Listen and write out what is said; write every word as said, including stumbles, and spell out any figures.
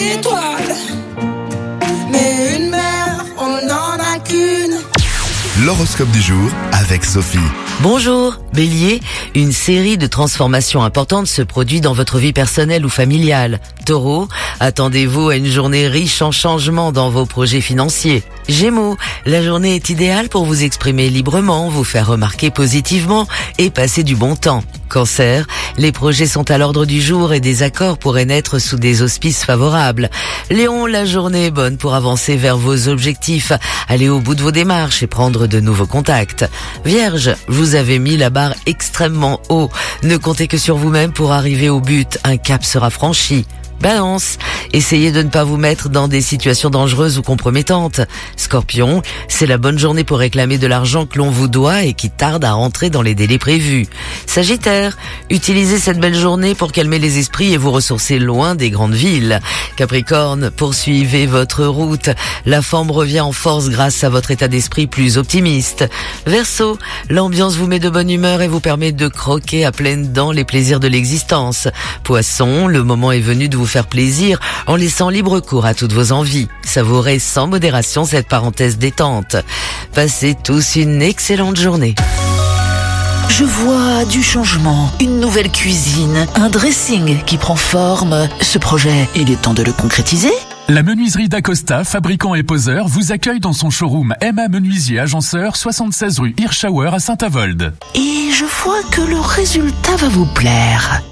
Étoile, mais une mère, on n'en a qu'une. L'horoscope du jour avec Sophie. Bonjour, Bélier, une série de transformations importantes se produit dans votre vie personnelle ou familiale. Taureau, attendez-vous à une journée riche en changements dans vos projets financiers. Gémeaux, la journée est idéale pour vous exprimer librement, vous faire remarquer positivement et passer du bon temps. Cancer, les projets sont à l'ordre du jour et des accords pourraient naître sous des auspices favorables. Lion, la journée est bonne pour avancer vers vos objectifs, aller au bout de vos démarches et prendre de nouveaux contacts. Vierge, vous avez mis la barre extrêmement haut. Ne comptez que sur vous-même pour arriver au but. Un cap sera franchi. Balance, essayez de ne pas vous mettre dans des situations dangereuses ou compromettantes. Scorpion, c'est la bonne journée pour réclamer de l'argent que l'on vous doit et qui tarde à rentrer dans les délais prévus. Sagittaire, utilisez cette belle journée pour calmer les esprits et vous ressourcer loin des grandes villes. Capricorne, poursuivez votre route. La forme revient en force grâce à votre état d'esprit plus optimiste. Verseau, l'ambiance vous met de bonne humeur et vous permet de croquer à pleines dents les plaisirs de l'existence. Poisson, le moment est venu de vous faire plaisir en laissant libre cours à toutes vos envies. Savourez sans modération cette parenthèse détente. Passez tous une excellente journée. Je vois du changement, une nouvelle cuisine, un dressing qui prend forme. Ce projet, il est temps de le concrétiser ? La menuiserie d'Acosta, fabricant et poseur, vous accueille dans son showroom M A Menuisier Agenceur, soixante-seize rue Hirschauer à Saint-Avold. Et je vois que le résultat va vous plaire.